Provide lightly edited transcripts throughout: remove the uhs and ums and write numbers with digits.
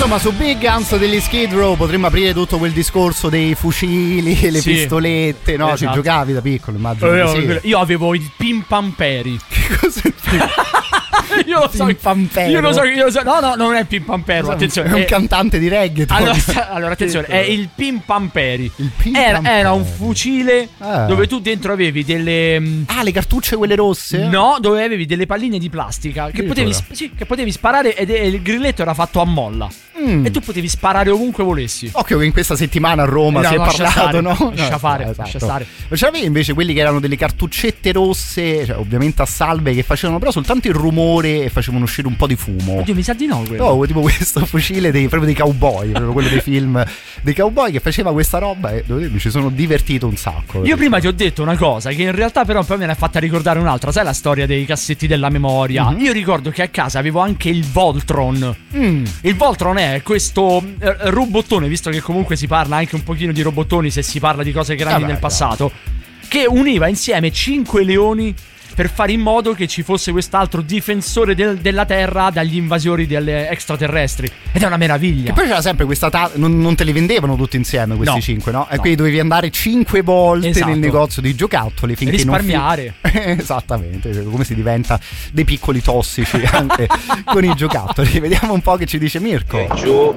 Insomma, su Big Guns degli Skid Row potremmo aprire tutto quel discorso dei fucili, le pistolette, no? Esatto. Ci giocavi da piccolo, immagino. Io avevo il Pimpamperi. Che cos'è il Io lo so. Io lo so. No, non è il Pimpampero. Attenzione. È un cantante di reggaeton. Allora attenzione, è il Pimpamperi. Il Pimpamperi. Era un fucile dove tu dentro avevi delle. Le cartucce quelle rosse? No, dove avevi delle palline di plastica che potevi sparare ed il grilletto era fatto a molla. E tu potevi sparare ovunque volessi. Occhio che in questa settimana a Roma si è parlato, no? Lascia stare. C'avevi invece quelli che erano delle cartuccette rosse, cioè, ovviamente a salve, che facevano però soltanto il rumore e facevano uscire un po' di fumo. Oddio, mi sa di no quello. No, tipo questo fucile proprio dei cowboy, proprio quello dei film dei cowboy che faceva questa roba e mi ci sono divertito un sacco. Io prima ti ho detto una cosa che in realtà però poi me ne ha fatta ricordare un'altra. Sai la storia dei cassetti della memoria? Io ricordo che a casa avevo anche il Voltron. Il Voltron è questo robottone, visto che comunque si parla anche un pochino di robottoni se si parla di cose grandi nel passato, che univa insieme 5 leoni per fare in modo che ci fosse quest'altro difensore della Terra dagli invasori delle extraterrestri. Ed è una meraviglia. E poi c'era sempre questa non te li vendevano tutti insieme questi 5, no? E quindi dovevi andare 5 volte nel negozio di giocattoli finché risparmiare. Esattamente, come si diventa dei piccoli tossici anche con i giocattoli. Vediamo un po' che ci dice Mirko.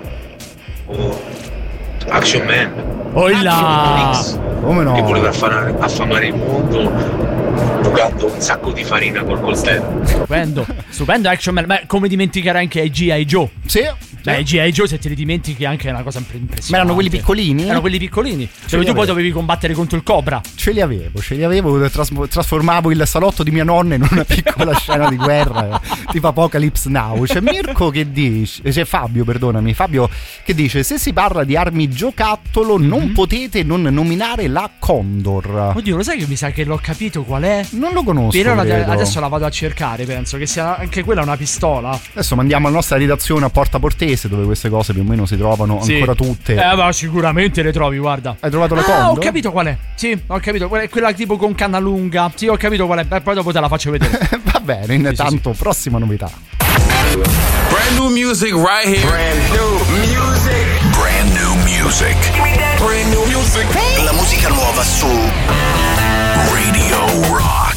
Action Man. Come no? Che voleva affamare il mondo giocando un sacco di farina col coltello. Stupendo Action Man. Ma come dimenticare anche G.I. Joe? Sì. Beh, G.I. Joe, se te li dimentichi, anche è una cosa impressionante. Ma erano quelli piccolini? Erano quelli piccolini. Dove tu poi dovevi combattere contro il Cobra. Ce li avevo. Trasformavo il salotto di mia nonna in una piccola scena di guerra, tipo Apocalypse Now. C'è Mirko che dice, c'è Fabio che dice: se si parla di armi giocattolo non potete non nominare la Condor. Oddio, lo sai che mi sa che l'ho capito qual è? Non lo conosco. Però adesso la vado a cercare, penso che sia anche quella una pistola. Adesso mandiamo la nostra redazione a Porta Portese, dove queste cose più o meno si trovano ancora tutte. Ma sicuramente le trovi, guarda. Hai trovato la Condor? Ho capito qual è. Sì, ho capito. Quella tipo con canna lunga. Sì, ho capito qual è. Poi dopo te la faccio vedere. Va bene, intanto prossima novità. Brand new music right here. Brand new music. Brand new music. Brand new music. La musica nuova su Radio Rock.